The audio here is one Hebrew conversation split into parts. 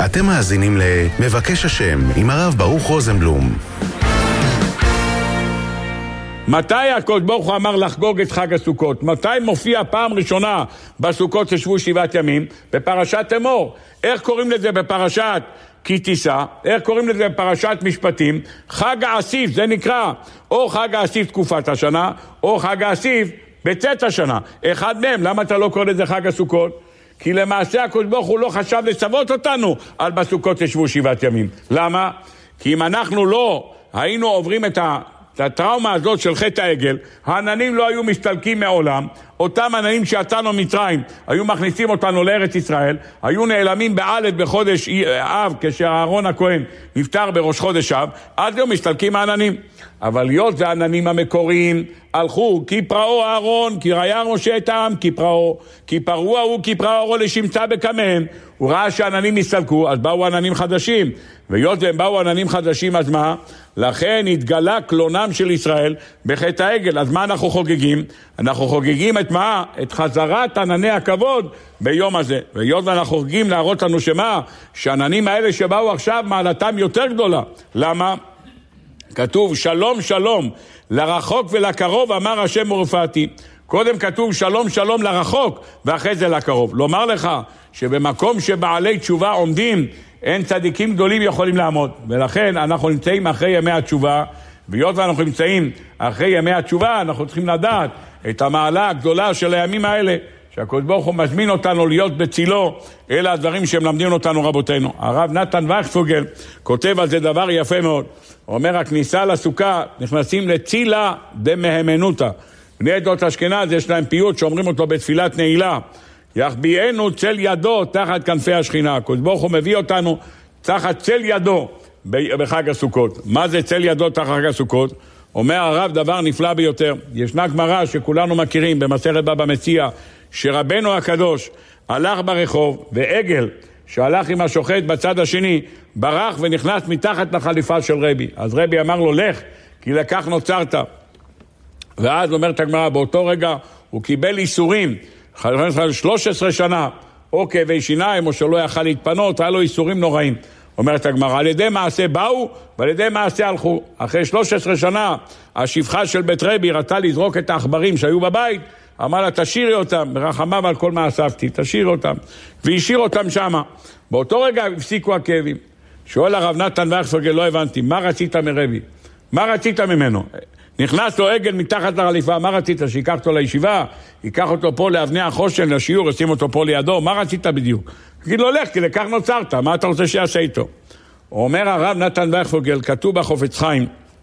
אתם מאזינים למבקש השם עם הרב ברוך רוזנבלום. מתי הקדוש ברוך הוא אמר לחגוג את חג הסוכות? מתי מופיע פעם ראשונה בסוכות ששבו 7 ימים? בפרשת אמור. איך קוראים לזה בפרשת כי תישא? איך קוראים לזה בפרשת משפטים? חג האסיף, זה נקרא או חג האסיף תקופת השנה, או חג האסיף בצאת השנה. אחד מהם. למה אתה לא קורא לזה חג הסוכות? כי למעשה הקדוש ברוך הוא לא חשב לצוות אותנו על בסוכות ששבו 7 ימים. למה? כי אם אנחנו לא היינו עוברים את הטראומה הזאת של חטא העגל, העננים לא היו מסתלקים מעולם, אותם עננים שיצאנו מצרים היו מכניסים אותנו לארץ ישראל, היו נעלמים באלף בחודש אב, כשאהרון הכהן נפטר בראש חודש אב, אז לא מסתלקים העננים. אבל להיות זה העננים המקוריים הלכו, כי פרעו אהרון, כי ראיה משה את העם, כי פרעו ההוא, כי פרעו לשמצה בקמן. הוא ראה שהעננים הסתלקו, אז באו עננים חדשים, והיות והם באו עננים חדשים, אז מה? לכן התגלה קלונם של ישראל בחטא העגל. אז מה אנחנו חוגגים? אנחנו חוגגים את מה? את חזרת ענני הכבוד ביום הזה. והיות ואנחנו חוגגים להראות לנו שמה? שהעננים האלה שבאו עכשיו מעלתם יותר גדולה. למה? כתוב שלום שלום לרחוק ולקרוב אמר השם ורפאתי. קודם כתוב שלום שלום לרחוק ואחרי זה לקרוב. לומר לך שבמקום שבעלי תשובה עומדים אין צדיקים גדולים יכולים לעמוד, ולכן אנחנו נמצאים אחרי ימי התשובה, והיות ואנחנו נמצאים אחרי ימי התשובה אנחנו צריכים לדעת את המעלה הגדולה של הימים האלה, שהקדוש ברוך הוא מזמין אותנו להיות בצילו. אלה הדברים שמלמדים אותנו רבותינו. הרב נתן וכספוגל כותב על זה דבר יפה מאוד. הוא אומר, הכניסה לסוכה נכנסים לצילה דמהמנותא. בני עדות אשכנז יש להם פיוט שאומרים אותו בתפילת נעילה, יחביאנו צל ידו תחת כנפי השכינה. הקדוש ברוך הוא מביא אותנו תחת צל ידו בחג הסוכות. מה זה צל ידו תחת חג הסוכות? אומר הרב דבר נפלא ביותר. ישנה גמרא שכולנו מכירים במסכת בבא מציעא, שרבנו הקדוש הלך ברחוב ועגל שהלך עם השוחט בצד השני ברח ונכנס מתחת לחליפה של רבי. אז רבי אמר לו לך כי לכך נוצרת. ואז אומרת הגמרא באותו רגע הוא קיבל איסורים 13 שנה, או כאבי שיניים או שלא יכל להתפנות, היה לו איסורים נוראים. אומרת הגמרא, על ידי מעשה באו ועל ידי מעשה הלכו. אחרי 13 שנה השפחה של בית רבי רצה לזרוק את העכברים שהיו בבית, אמר לה תשאירי אותם, ברחמיו על כל מה אספתי, תשאירי אותם, והשאיר אותם שמה. באותו רגע הפסיקו הכאבים. שואל הרב נתן וכספוגל, לא הבנתי, מה רצית מרבי? מה רצית ממנו? נכנס לו עגל מתחת לחליפה, מה רצית? שיקח אותו לישיבה, ייקח אותו פה לאבני החושן, לשיעור, ישים אותו פה לידו, מה רצית בדיוק? תגיד לו לך, כי לכך נוצרת, מה אתה רוצה שיעשה איתו? אומר הרב נתן וכספוגל, כתוב בחופץ חיים,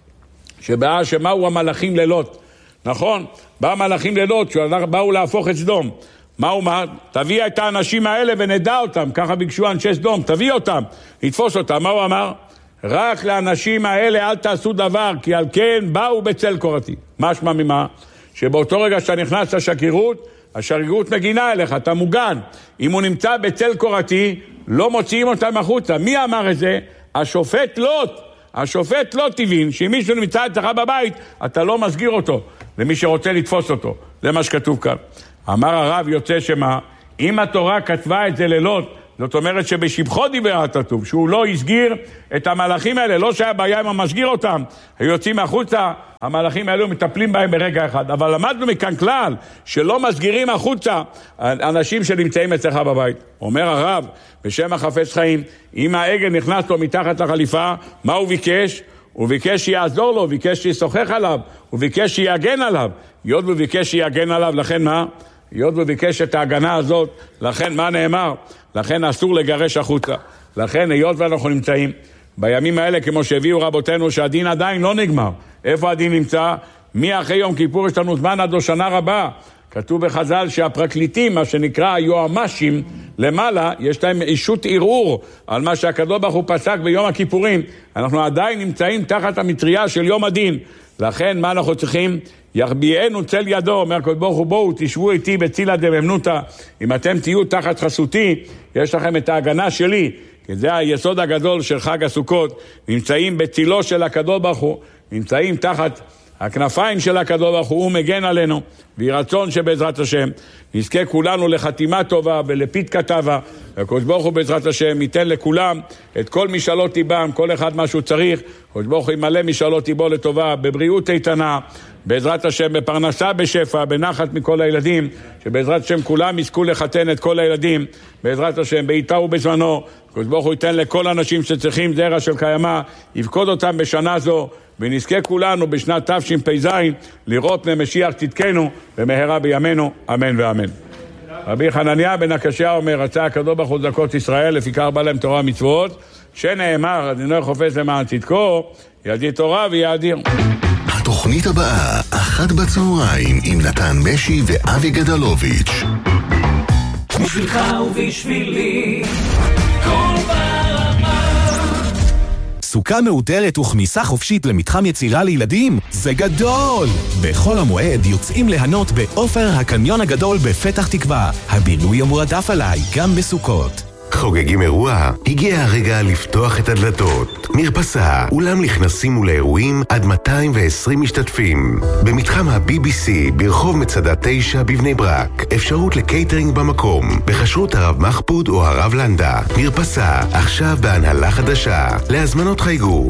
שבאו המלאכים לילות, נכון? באו המלאכים לילות, שבאו להפוך את סדום. מה הוא אמר? תביא את האנשים האלה ונדע אותם, ככה ביקשו אנשי סדום, תביא אותם, נתפוס אותם. מה הוא אמר? רק לאנשים האלה אל תעשו דבר, כי על כן באו בצל קורתי. משמע ממה? שבאותו רגע שאתה נכנס לשגרירות, השגרירות מגינה אליך, אתה מוגן. אם הוא נמצא בצל קורתי, לא מוציאים אותם החוצה. מי אמר את זה? השופט לוט. השופט לא תבין שאם מישהו נמצא אצלך בבית, אתה לא מסגיר אותו למי שרוצה לתפוס אותו. זה מה שכתוב כאן. אמר הרב יוצא שמה, אם התורה כתבה את זה ללוט, זאת אומרת שבשבחו דיבר הכתוב, שהוא לא הסגיר את המלאכים האלה, לא שהיה בעיה אם המסגיר אותם, היו יוצאים החוצה, המלאכים האלו מטפלים בהם ברגע אחד. אבל למדנו מכאן כלל, שלא מסגירים החוצה אנשים שנמצאים אצלך בבית. אומר הרב, בשם החפץ חיים, אם העגל נכנס לו מתחת לחליפה, מה הוא ביקש? הוא ביקש שיעזור לו, הוא ביקש שישוחח עליו, הוא ביקש שיגן עליו. היות הוא ביקש שיגן עליו, לכן מה? היות הוא ביקש את ההגנה הזאת, לכן מה נאמר? לכן אסור לגרש החוצה. לכן היות ואנחנו נמצאים בימים האלה, כמו שהביאו רבותינו, שהדין עדיין לא נגמר. איפה הדין נמצא? מי אחרי יום כיפור יש לנו זמן עד לשנה רבה. כתוב בחז"ל שהפרקליטים, מה שנקרא היועמ"שים למעלה, יש להם אישות ערעור על מה שהקדוש ברוך הוא פסק ביום הכיפורים. אנחנו עדיין נמצאים תחת המטריה של יום הדין. לכן מה אנחנו צריכים? יחביאנו צל ידו, אומר הקדוש ברוך הוא, בואו תשבו איתי בצילה דמהמנותא. אם אתם תהיו תחת חסותי, יש לכם את ההגנה שלי, כי זה היסוד הגדול של חג הסוכות. נמצאים בצילו של הקדוש ברוך הוא, נמצאים תחת הכנפיים של הקדוש ברוך הוא, הוא מגן עלינו. ויהי רצון שבעזרת השם נזכה כולנו לחתימה טובה ולפתקה טובה, הקדוש ברוך הוא בעזרת השם ייתן לכולם את כל משאלות ליבם, כל אחד מה שהוא צריך. הקדוש ברוך הוא ימלא משאלות ליבו לטובה, בבריאות איתנה, בעזרת השם, בפרנסה בשפע, בנחת מכל הילדים, שבעזרת השם כולם יזכו לחתן את כל הילדים, בעזרת השם, בעיתה ובזמנו. הקדוש ברוך הוא ייתן לכל אנשים שצריכים זרע של קיימה, יפקוד אותם בשנה זו, ונזכה כולנו בשנת תשפ"ז לראות ממשיח צדקנו במהרה בימינו, אמן ואמן. רבי חנניה בן הקשיא אומר, רצה הקדוש ברוך הוא צדקות ישראל, לפיכך בא להם תורה ומצוות, שנאמר, אדוני חופש למען צדקו, ידעי תורה ויאדיר. התוכנית הבאה, 13:00 עם נתן משי ואבי גדלוביץ'. בשבילך ובשבילי כל ברמה. סוכה מאותרת וכניסה חופשית למתחם יצירה לילדים זה גדול! בכל המועד יוצאים ליהנות באופר הקניון הגדול בפתח תקווה. הבילוי המועדף עליי גם בסוכות. חוגגים אירוע? הגיע הרגע לפתוח את הדלתות. מרפסה, אולם נכנסים ולאירועים עד 220 משתתפים. במתחם ה-BBC ברחוב מצדה 9 בבני ברק. אפשרות לקייטרינג במקום, בחשרות הרב מחפוד או הרב לנדה. מרפסה, עכשיו בהנהלה חדשה. להזמנות חייגו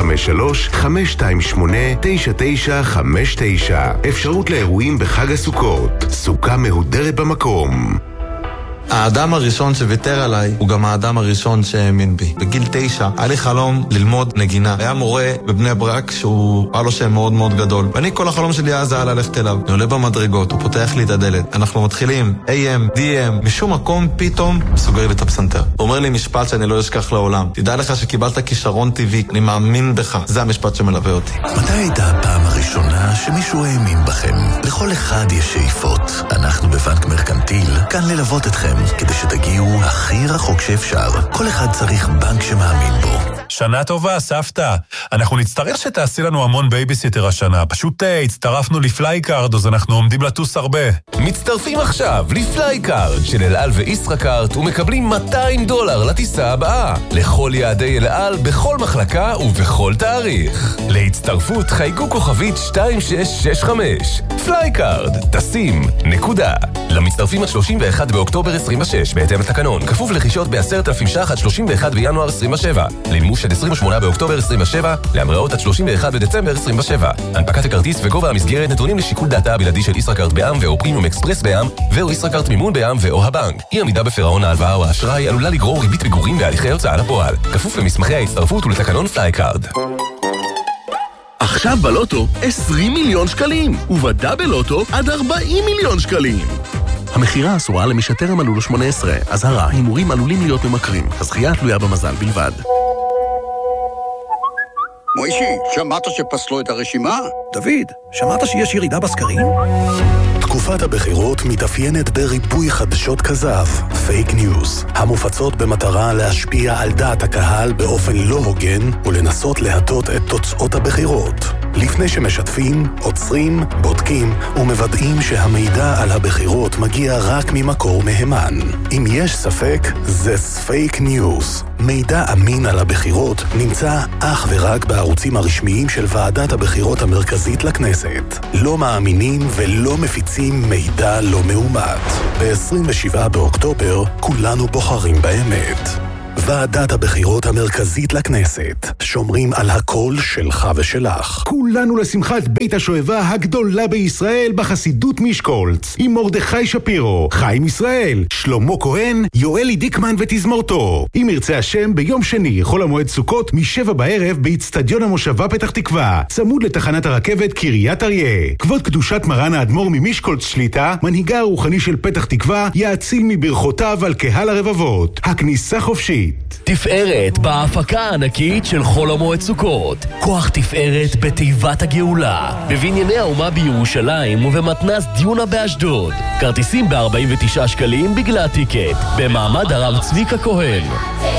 053-528-9959. אפשרות לאירועים בחג הסוכות. סוכה מהודרת במקום. האדם הראשון שוויתר עליי הוא גם האדם הראשון שהאמין בי. בגיל 9 היה לי חלום ללמוד נגינה. היה מורה בבני ברק שהוא היה לו שם מאוד מאוד גדול, ואני כל החלום שלי אז היה ללכת אליו. אני עולה במדרגות, הוא פותח לי את הדלת, אנחנו מתחילים AM, DM, משום מקום פתאום סוגר לי את הפסנתר. הוא אומר לי משפט שאני לא אשכח לעולם: תדע לך שקיבלת כישרון טבעי, אני מאמין בך. זה המשפט שמלווה אותי. מתי הייתה הפעם הראשונה שמישהו האמין בכם? לכל אחד יש שאיפות. אנחנו בבנק מרקנטיל כאן ללוות אתכם כדי שתגיעו הכי רחוק שאפשר. כל אחד צריך בנק שמאמין בו. שנה טובה, סבתא. אנחנו נצטרך שתעשי לנו המון בייביסיטר השנה. פשוט הצטרפנו לפלייקארד, אז אנחנו עומדים לטוס הרבה. מצטרפים עכשיו לפלייקארד של אל על וישראכרט ומקבלים $200 לטיסה הבאה. לכל יעדי אל על בכל מחלקה ובכל תאריך. להצטרפות חייגו כוכבית 2665. פלייקארד, טסים, נקודה. למצטרפים עד 31 באוקטובר 26, בהתאם לתקנון. כפוף לחישות ב10,000 ש"ח עד 31 בינואר 27. למימוש עד 28 באוקטובר 27, להמראות עד 31 בדצמבר 27. הנפקת הכרטיס וגובה המסגרת נתונים לשיקול דעתה הבלעדי של ישראכרט בע"מ ואו פרימיום אקספרס בע"מ ואו ישראכרט מימון בע"מ ואו הבנק. אי עמידה בפירעון ההלוואה או האשראי עלולה לגרור ריבית פיגורים בהליכי הוצאה לפועל. כפוף למסמכי ההצטרפות ולתקנון פלייקארד. עכשיו בלוטו 20 מיליון שקלים, ובדאבל לוטו עד 40 מיליון שקלים. המחירה אסורה למי שטרם מלאו לו 18. אזהרה, הימורים עלולים להיות ממכרים. הזכייה תלויה במזל בלבד. מוישי, שמעת שפסלו את הרשימה? דוד, שמעת שיש ירידה בסקרים? תקופת הבחירות מתאפיינת בריבוי חדשות כזב, פייק ניוז, המופצות במטרה להשפיע על דעת הקהל באופן לא הוגן ולנסות להטות את תוצאות הבחירות. לפני שמשתפים, עוצרים, בודקים ומוודאים שהמידע על הבחירות מגיע רק ממקור מהימן. אם יש ספק, זה פייק ניוז. מידע אמין על הבחירות נמצא אך ורק בערוצים הרשמיים של ועדת הבחירות המרכזית לכנסת. לא מאמינים ולא מפיצים מידע לא מאומת. ב-27 באוקטובר כולנו בוחרים באמת. ועדת הבחירות המרכזית לכנסת. שומרים על הקול שלך ושלך. כולנו לשמחת בית השואבה הגדולה בישראל בחסידות משקולץ. עם מרדכי שפירו, חיים ישראל, שלמה כהן, יואלי דיקמן ותזמורתו. אם ירצה השם ביום שני, חול המועד סוכות מ-7 בערב באצטדיון המושבה פתח תקווה. צמוד לתחנת הרכבת קריית אריה. כבוד קדושת מרן האדמו"ר ממשקולץ שליטה, מנהיגה הרוחני של פתח תקווה, יאציל מברכותיו על קהל הרבבות. הכניסה חופשית. תפארת בהפקה הענקית של חול המועד סוכות. כוח תפארת בתיבת הגאולה. בבנייני האומה בירושלים ובמתנ"ס דיונה באשדוד. כרטיסים ב-49 שקלים בגלל טיקט. במעמד הרב צביקה כהן.